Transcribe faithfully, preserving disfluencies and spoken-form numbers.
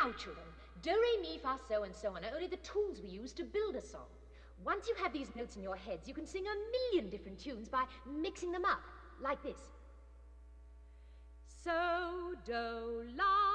Now, children, do, re, mi, fa, so, and so on are only the tools we use to build a song. Once you have these notes in your heads, you can sing a million different tunes by mixing them up, like this. So, do, la,